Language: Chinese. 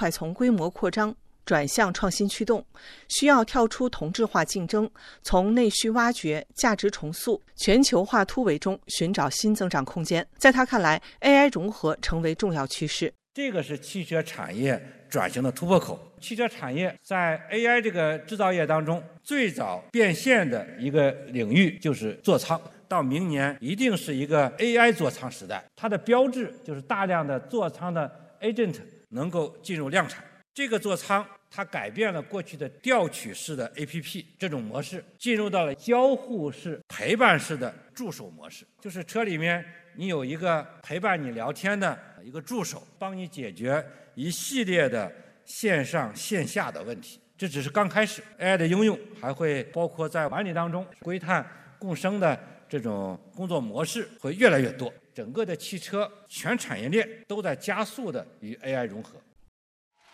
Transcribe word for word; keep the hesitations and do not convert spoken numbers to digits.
快从规模扩张转向创新驱动，需要跳出同质化竞争，从内需挖掘、价值重塑、全球化突围中寻找新增长空间。在他看来 ，A I 融合成为重要趋势。 这个是汽车产业转型的突破口。汽车产业在 A I 这个制造业当中最早变现的一个领域就是座舱，到明年一定是一个 A I 座舱时代。它的标志就是大量的座舱的 agent 能够进入量产。这个座舱它改变了过去的调取式的 A P P 这种模式，进入到了交互式陪伴式的助手模式，就是车里面你有一个陪伴你聊天的一个助手，帮你解决一系列的线上线下的问题。这只是刚开始 ，A I 的应用还会包括在管理当中，硅碳共生的这种工作模式会越来越多。整个的汽车全产业链都在加速的与 A I 融合。